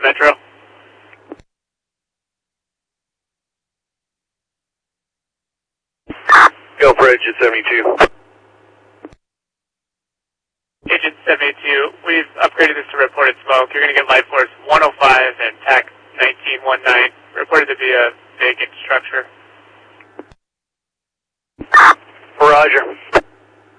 Metro. Go for Agent 72. Agent 72, we've upgraded this to reported smoke. You're going to get light force 105 and TAC 1919, reported to be a vacant structure. Roger.